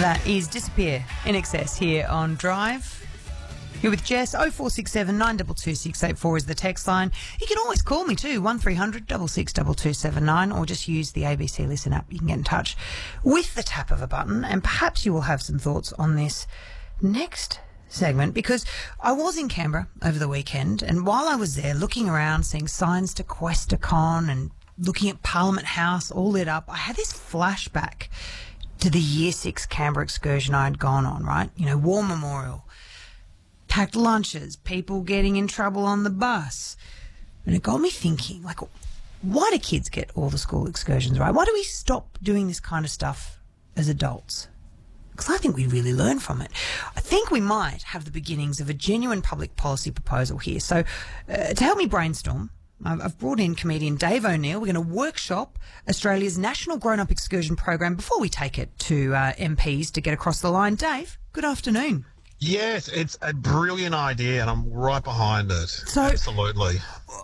That is Disappear in Excess here on Drive. You're with Jess. 0467 922 684 is the text line. You can always call me too, 1300 662279, or just use the ABC Listen app. You can get in touch with the tap of a button, and perhaps you will have some thoughts on this next segment, because I was in Canberra over the weekend, and while I was there looking around, seeing signs to Questacon and looking at Parliament House all lit up, I had this flashback to the Year 6 Canberra excursion I had gone on, right? You know, War Memorial, packed lunches, people getting in trouble on the bus. And it got me thinking, like, why do kids get all the school excursions right? Why do we stop doing this kind of stuff as adults? Because I think we really learn from it. I think we might have the beginnings of a genuine public policy proposal here. So to help me brainstorm, I've brought in comedian Dave O'Neill. We're going to workshop Australia's national grown-up excursion program before we take it to MPs to get across the line. Dave, good afternoon. Yes, it's a brilliant idea, and I'm right behind it. So, absolutely.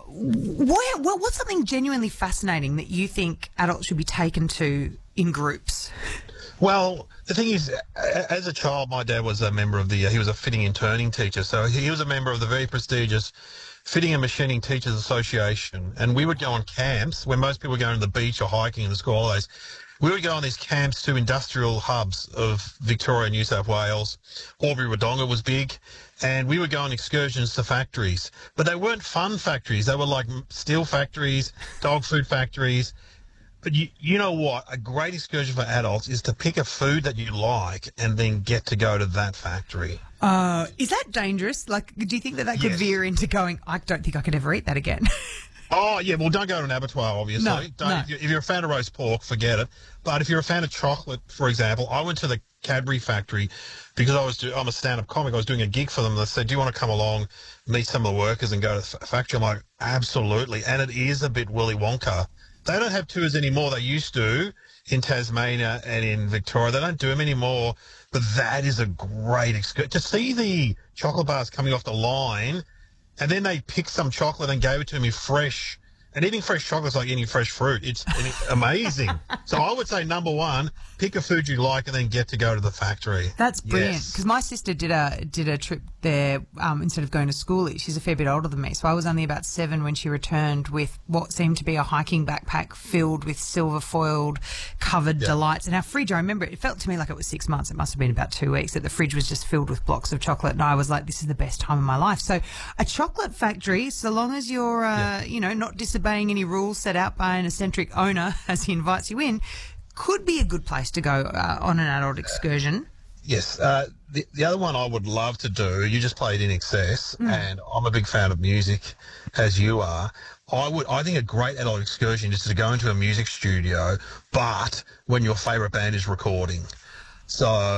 What's something genuinely fascinating that you think adults should be taken to in groups? Well, the thing is, as a child, my dad was a member of he was a fitting and turning teacher, so he was a member of the very prestigious Fitting and Machining Teachers Association, and we would go on camps when most people were going to the beach or hiking in the school holidays. We would go on these camps to industrial hubs of Victoria, New South Wales. Albury-Wodonga was big, and we would go on excursions to factories. But they weren't fun factories. They were like steel factories, dog food factories. But you know what? A great excursion for adults is to pick a food that you like and then get to go to that factory. Is that dangerous? Like, do you think that could veer into going, I don't think I could ever eat that again? Oh, yeah, well, don't go to an abattoir, obviously. No. If you're a fan of roast pork, forget it. But if you're a fan of chocolate, for example, I went to the Cadbury factory because I'm a stand-up comic. I was doing a gig for them. They said, do you want to come along, meet some of the workers and go to the factory? I'm like, absolutely. And it is a bit Willy Wonka. They don't have tours anymore. They used to in Tasmania and in Victoria. They don't do them anymore. But that is a great excursion. To see the chocolate bars coming off the line, and then they picked some chocolate and gave it to me fresh. And eating fresh chocolate is like eating fresh fruit. It's amazing. So I would say, number one, pick a food you like and then get to go to the factory. That's brilliant. Because my sister did a trip there instead of going to school. She's a fair bit older than me. So I was only about 7 when she returned with what seemed to be a hiking backpack filled with silver foiled covered delights. And our fridge, I remember it felt to me like it was 6 months. It must have been about 2 weeks that the fridge was just filled with blocks of chocolate. And I was like, this is the best time of my life. So a chocolate factory, so long as you're, not disobeying any rules set out by an eccentric owner as he invites you in, could be a good place to go on an adult excursion. Yes. The other one I would love to do, you just played In Excess, and I'm a big fan of music, as you are. I think a great adult excursion is to go into a music studio, but when your favourite band is recording. So